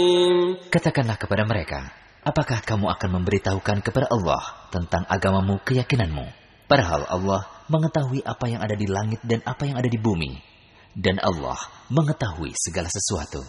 Katakanlah kepada mereka, apakah kamu akan memberitahukan kepada Allah tentang agamamu, keyakinanmu? Padahal Allah mengetahui apa yang ada di langit dan apa yang ada di bumi. Dan Allah mengetahui segala sesuatu.